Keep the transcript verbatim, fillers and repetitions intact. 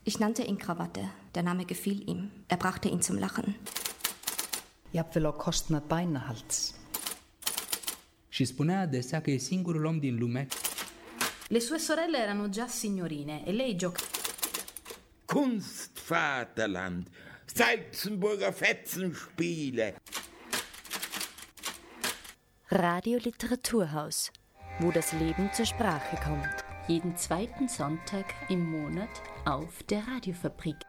Ich nannte ihn Krawatte. Der Name gefiel ihm. Er brachte ihn zum Lachen. Jafnvel á kostnad bænahalds. Și spunea adesea că e singurul om din lume. Le sue sorelle erano già signorine e lei giocava. Kunstvaterland, Salzenburger Fetzenspiele. Radio Literaturhaus, wo das Leben zur Sprache kommt. Jeden zweiten Sonntag im Monat auf der Radiofabrik.